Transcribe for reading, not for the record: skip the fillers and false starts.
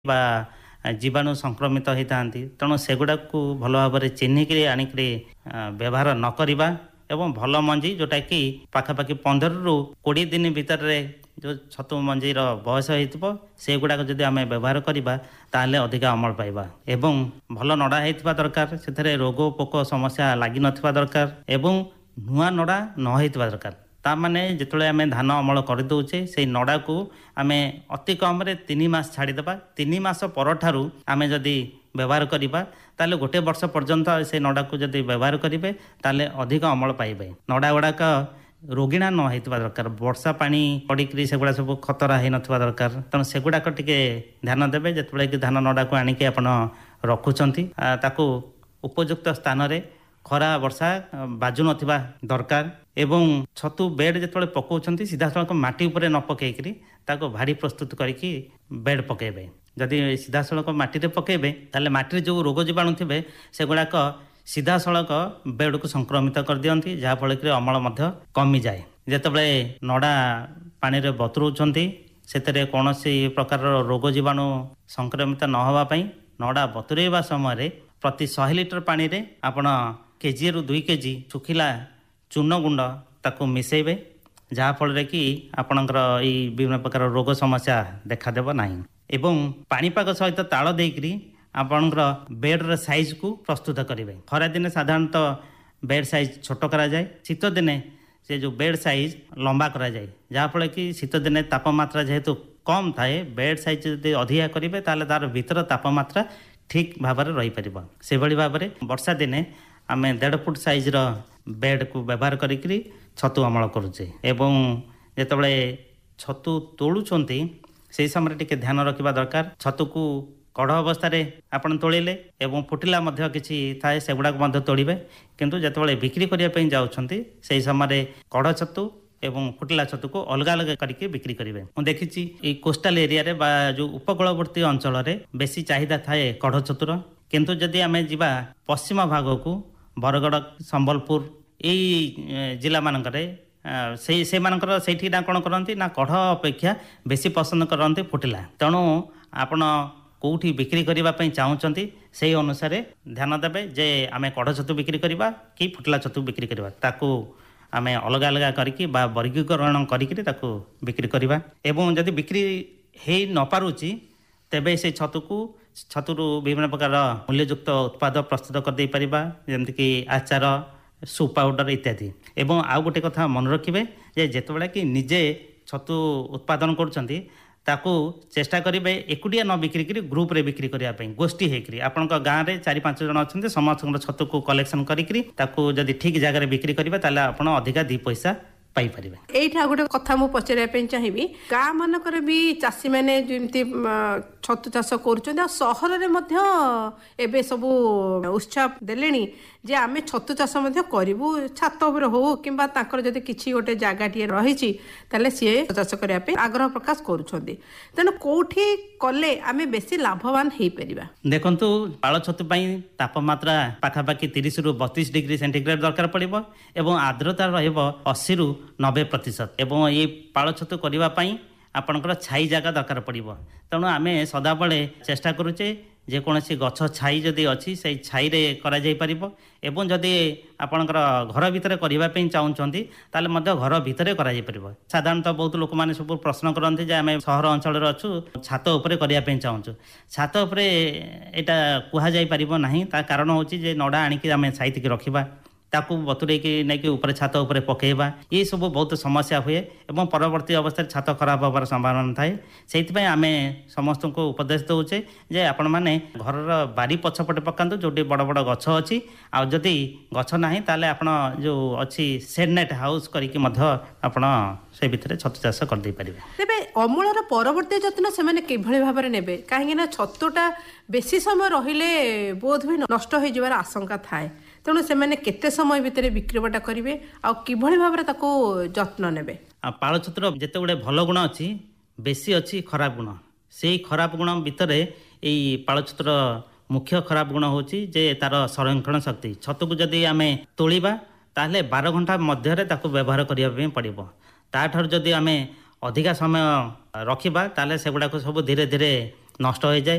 ବା ଜୀବାଣୁ ସଂକ୍ରମିତ ହୋଇଥାନ୍ତି। ତେଣୁ ସେଗୁଡ଼ାକୁ ଭଲ ଭାବରେ ଚିହ୍ନିକିରି ଆଣିକିରି ବ୍ୟବହାର ନ କରିବା ଏବଂ ଭଲ ମଞ୍ଜି ଯେଉଁଟାକି ପାଖାପାଖି 15ରୁ 20 ଦିନ ଭିତରେ ଯେଉଁ ଛତୁ ମଞ୍ଜିର ବୟସ ହୋଇଥିବ ସେଗୁଡ଼ାକ ଯଦି ଆମେ ବ୍ୟବହାର କରିବା ତାହେଲେ ଅଧିକା ଅମଳ ପାଇବା ଏବଂ ଭଲ ନଡ଼ା ହୋଇଥିବା ଦରକାର। ସେଥିରେ ରୋଗ ପୋକ ସମସ୍ୟା ଲାଗିନଥିବା ଦରକାର ଏବଂ ନୂଆ ନଡ଼ା ନ ହୋଇଥିବା ଦରକାର। ତାମାନେ ଯେତେବେଳେ ଆମେ ଧାନ ଅମଳ କରିଦେଉଛେ ସେଇ ନଡ଼ାକୁ ଆମେ ଅତି କମରେ 3 ମାସ ଛାଡ଼ିଦେବା। 3 ମାସ ପରଠାରୁ ଆମେ ଯଦି ବ୍ୟବହାର କରିବା ତାହେଲେ 1 ବର୍ଷ ପର୍ଯ୍ୟନ୍ତ ସେ ନଡ଼ାକୁ ଯଦି ବ୍ୟବହାର କରିବେ ତାହେଲେ ଅଧିକ ଅମଳ ପାଇବେ। ନଡ଼ା ଗୁଡ଼ାକ ରୋଗିଣା ନ ହେଇଥିବା ଦରକାର। ବର୍ଷା ପାଣି ପଡ଼ିକିରି ସେଗୁଡ଼ା ସବୁ ଖତରା ହେଇନଥିବା ଦରକାର। ତେଣୁ ସେଗୁଡ଼ାକ ଟିକେ ଧ୍ୟାନ ଦେବେ। ଯେତେବେଳେ କି ଧାନ ନଡ଼ାକୁ ଆଣିକି ଆପଣ ରଖୁଛନ୍ତି ତାକୁ ଉପଯୁକ୍ତ ସ୍ଥାନରେ ଖରା ବର୍ଷା ବାଜୁନଥିବା ଦରକାର ଏବଂ ଛତୁ ବେଡ୍ ଯେତେବେଳେ ପକାଉଛନ୍ତି ସିଧାସଳଖ ମାଟି ଉପରେ ନ ପକାଇକିରି ତାକୁ ଭାଡ଼ି ପ୍ରସ୍ତୁତ କରିକି ବେଡ୍ ପକାଇବେ। ଯଦି ସିଧାସଳଖ ମାଟିରେ ପକାଇବେ ତାହେଲେ ମାଟିରେ ଯେଉଁ ରୋଗ ଜୀବାଣୁ ଥିବେ ସେଗୁଡ଼ାକ ସିଧାସଳଖ ବେଡ୍କୁ ସଂକ୍ରମିତ କରିଦିଅନ୍ତି, ଯାହାଫଳରେ କି ଅମଳ ମଧ୍ୟ କମିଯାଏ। ଯେତେବେଳେ ନଡ଼ା ପାଣିରେ ବତୁରଉଛନ୍ତି ସେଥିରେ କୌଣସି ପ୍ରକାରର ରୋଗ ଜୀବାଣୁ ସଂକ୍ରମିତ ନ ହେବା ପାଇଁ ନଡ଼ା ବତୁରେଇବା ସମୟରେ ପ୍ରତି 100 ଲିଟର ପାଣିରେ ଆପଣ କେଜିଏରୁ 2 କେଜି ଶୁଖିଲା ଚୂନ ଗୁଣ୍ଡ ତାକୁ ମିଶାଇବେ, ଯାହାଫଳରେ କି ଆପଣଙ୍କର ଏଇ ବିଭିନ୍ନ ପ୍ରକାର ରୋଗ ସମସ୍ୟା ଦେଖାଦେବ ନାହିଁ। ଏବଂ ପାଣିପାଗ ସହିତ ତାଳ ଦେଇକରି ଆପଣଙ୍କର ବେଡ୍ର ସାଇଜ୍କୁ ପ୍ରସ୍ତୁତ କରିବେ। ଖରାଦିନେ ସାଧାରଣତଃ ବେଡ୍ ସାଇଜ୍ ଛୋଟ କରାଯାଏ, ଶୀତ ଦିନେ ସେ ଯେଉଁ ବେଡ୍ ସାଇଜ୍ ଲମ୍ବା କରାଯାଏ, ଯାହାଫଳରେ କି ଶୀତ ଦିନେ ତାପମାତ୍ରା ଯେହେତୁ କମ୍ ଥାଏ ବେଡ୍ ସାଇଜ୍ ଯଦି ଅଧିକା କରିବେ ତାହେଲେ ତା'ର ଭିତର ତାପମାତ୍ରା ଠିକ୍ ଭାବରେ ରହିପାରିବ। ସେଭଳି ଭାବରେ ବର୍ଷା ଦିନେ ଆମେ 1.5 ଫୁଟ ସାଇଜ୍ର ବେଡ୍କୁ ବ୍ୟବହାର କରିକିରି ଛତୁ ଅମଳ କରୁଛେ ଏବଂ ଯେତେବେଳେ ଛତୁ ତୋଳୁଛନ୍ତି ସେହି ସମୟରେ ଟିକେ ଧ୍ୟାନ ରଖିବା ଦରକାର। ଛତୁକୁ କଢ଼ ଅବସ୍ଥାରେ ଆପଣ ତୋଳିଲେ ଏବଂ ଫୁଟିଲା ମଧ୍ୟ କିଛି ଥାଏ ସେଗୁଡ଼ାକ ମଧ୍ୟ ତୋଳିବେ, କିନ୍ତୁ ଯେତେବେଳେ ବିକ୍ରି କରିବା ପାଇଁ ଯାଉଛନ୍ତି ସେହି ସମୟରେ କଢ଼ ଛତୁ ଏବଂ ଫୁଟିଲା ଛତୁକୁ ଅଲଗା ଅଲଗା କରିକି ବିକ୍ରି କରିବେ। ମୁଁ ଦେଖିଛି ଏଇ କୋଷ୍ଟାଲ ଏରିଆରେ ବା ଯେଉଁ ଉପକୂଳବର୍ତ୍ତୀ ଅଞ୍ଚଳରେ ବେଶୀ ଚାହିଦା ଥାଏ କଢ଼ ଛତୁର, କିନ୍ତୁ ଯଦି ଆମେ ଯିବା ପଶ୍ଚିମ ଭାଗକୁ ବରଗଡ଼ ସମ୍ବଲପୁର ଏଇ ଜିଲ୍ଲାମାନଙ୍କରେ ସେମାନଙ୍କର ସେଇଠି ନା କ'ଣ କରନ୍ତି ନା କଢ଼ ଅପେକ୍ଷା ବେଶୀ ପସନ୍ଦ କରନ୍ତି ଫୁଟିଲା। ତେଣୁ ଆପଣ କେଉଁଠି ବିକ୍ରି କରିବା ପାଇଁ ଚାହୁଁଛନ୍ତି ସେହି ଅନୁସାରେ ଧ୍ୟାନ ଦେବେ ଯେ ଆମେ କଢ଼ ଛତୁ ବିକ୍ରି କରିବା କି ଫୁଟିଲା ଛତୁ ବିକ୍ରି କରିବା, ତାକୁ ଆମେ ଅଲଗା ଅଲଗା କରିକି ବା ବର୍ଗୀକରଣ କରିକିରି ତାକୁ ବିକ୍ରି କରିବା। ଏବଂ ଯଦି ବିକ୍ରି ହେଇ ନପାରୁଛି ତେବେ ସେ ଛତୁରୁ ବିଭିନ୍ନ ପ୍ରକାର ମୂଲ୍ୟଯୁକ୍ତ ଉତ୍ପାଦ ପ୍ରସ୍ତୁତ କରିଦେଇପାରିବା, ଯେମିତିକି ଆଚାର, ସୁପ୍ ପାଉଡ଼ର ଇତ୍ୟାଦି। ଏବଂ ଆଉ ଗୋଟେ କଥା ମନେ ରଖିବେ ଯେ ଯେତେବେଳେ କି ନିଜେ ଛତୁ ଉତ୍ପାଦନ କରୁଛନ୍ତି ତାକୁ ଚେଷ୍ଟା କରିବେ ଏକୁଟିଆ ନ ବିକ୍ରି କରି ଗ୍ରୁପ୍ରେ ବିକ୍ରି କରିବା ପାଇଁ, ଗୋଷ୍ଠୀ ହେଇକରି ଆପଣଙ୍କ ଗାଁରେ 4-5 ଜଣ ଅଛନ୍ତି ସମସ୍ତଙ୍କର ଛତୁକୁ କଲେକ୍ସନ୍ କରିକିରି ତାକୁ ଯଦି ଠିକ୍ ଜାଗାରେ ବିକ୍ରି କରିବେ ତାହେଲେ ଆପଣ ଅଧିକା 2 ପଇସା ପାଇପାରିବେ। ଏଇଟା ଗୋଟେ କଥା ମୁଁ ପଚାରିବା ପାଇଁ ଚାହିଁବି, ଗାଁ ମାନଙ୍କରେ ବି ଚାଷୀମାନେ ଯେମିତି ଛତୁ ଚାଷ କରୁଛନ୍ତି ଆଉ ସହରରେ ମଧ୍ୟ ଏବେ ସବୁ ଉତ୍ସାହ ଦେଲେଣି ଯେ ଆମେ ଛତୁ ଚାଷ ମଧ୍ୟ କରିବୁ, ଛାତ ଉପରେ ହଉ କିମ୍ବା ତାଙ୍କର ଯଦି କିଛି ଗୋଟେ ଜାଗାଟିଏ ରହିଛି ତାହେଲେ ସିଏ ଚାଷ କରିବା ପାଇଁ ଆଗ୍ରହ ପ୍ରକାଶ କରୁଛନ୍ତି। ତେଣୁ କୋଉଠି କଲେ ଆମେ ବେଶୀ ଲାଭବାନ ହେଇପାରିବା? ଦେଖନ୍ତୁ, ପାଳ ଛତୁ ପାଇଁ ତାପମାତ୍ରା ପାଖାପାଖି 30ରୁ 32 ଡିଗ୍ରୀ ସେଣ୍ଟିଗ୍ରେଡ୍ ଦରକାର ପଡ଼ିବ ଏବଂ ଆର୍ଦ୍ରତା ରହିବ 80ରୁ 90%। ଏବଂ ଏଇ ପାଳ ଛତୁ କରିବା ପାଇଁ ଆପଣଙ୍କର ଛାଇ ଜାଗା ଦରକାର ପଡ଼ିବ। ତେଣୁ ଆମେ ସଦାବେଳେ ଚେଷ୍ଟା କରୁଛେ ଯେକୌଣସି ଗଛ ଛାଇ ଯଦି ଅଛି ସେଇ ଛାଇରେ କରାଯାଇପାରିବ ଏବଂ ଯଦି ଆପଣଙ୍କର ଘର ଭିତରେ କରିବା ପାଇଁ ଚାହୁଁଛନ୍ତି ତାହେଲେ ମଧ୍ୟ ଘର ଭିତରେ କରାଯାଇପାରିବ। ସାଧାରଣତଃ ବହୁତ ଲୋକମାନେ ସବୁ ପ୍ରଶ୍ନ କରନ୍ତି ଯେ ଆମେ ସହର ଅଞ୍ଚଳରେ ଅଛୁ, ଛାତ ଉପରେ କରିବା ପାଇଁ ଚାହୁଁଛୁ। ଛାତ ଉପରେ ଏଇଟା କୁହାଯାଇପାରିବ ନାହିଁ। ତା କାରଣ ହେଉଛି ଯେ ନଡ଼ା ଆଣିକି ଆମେ ସାଇତିକି ରଖିବା, ତାକୁ ବତୁରେଇକି ନେଇକି ଉପରେ ଛାତ ଉପରେ ପକାଇବା, ଏସବୁ ବହୁତ ସମସ୍ୟା ହୁଏ ଏବଂ ପରବର୍ତ୍ତୀ ଅବସ୍ଥାରେ ଛାତ ଖରାପ ହେବାର ସମ୍ଭାବନା ଥାଏ। ସେଇଥିପାଇଁ ଆମେ ସମସ୍ତଙ୍କୁ ଉପଦେଶ ଦେଉଛେ ଯେ ଆପଣମାନେ ଘରର ବାରି ପଛପଟେ ପକାନ୍ତୁ ଯେଉଁଠି ବଡ଼ ବଡ଼ ଗଛ ଅଛି, ଆଉ ଯଦି ଗଛ ନାହିଁ ତାହେଲେ ଆପଣ ଯେଉଁ ଅଛି ସେଡ୍ ନେଟ୍ ହାଉସ୍ କରିକି ମଧ୍ୟ ଆପଣ ସେ ଭିତରେ ଛତୁ ଚାଷ କରିଦେଇପାରିବେ। ତେବେ ଅମଳର ପରବର୍ତ୍ତୀ ଯତ୍ନ ସେମାନେ କିଭଳି ଭାବରେ ନେବେ? କାହିଁକିନା ଛତୁଟା ବେଶୀ ସମୟ ରହିଲେ ବୋଧ ହୁଏ ନଷ୍ଟ ହୋଇଯିବାର ଆଶଙ୍କା ଥାଏ। ତେଣୁ ସେମାନେ କେତେ ସମୟ ଭିତରେ ବିକ୍ରିବଟା କରିବେ ଆଉ କିଭଳି ଭାବରେ ତାକୁ ଯତ୍ନ ନେବେ? ପାଳ ଛତୁର ଯେତେ ଗୁଡ଼େ ଭଲ ଗୁଣ ଅଛି ବେଶୀ ଅଛି ଖରାପ ଗୁଣ। ସେଇ ଖରାପ ଗୁଣ ଭିତରେ ଏଇ ପାଳ ଛତୁର ମୁଖ୍ୟ ଖରାପ ଗୁଣ ହେଉଛି ଯେ ତାର ସଂରକ୍ଷଣ ଶକ୍ତି। ଛତୁକୁ ଯଦି ଆମେ ତୋଳିବା ତାହେଲେ 12 ଘଣ୍ଟା ମଧ୍ୟରେ ତାକୁ ବ୍ୟବହାର କରିବା ପାଇଁ ପଡ଼ିବ। ତାଠାରୁ ଯଦି ଆମେ ଅଧିକା ସମୟ ରଖିବା ତାହେଲେ ସେଗୁଡ଼ାକ ସବୁ ଧୀରେ ଧୀରେ ନଷ୍ଟ ହୋଇଯାଏ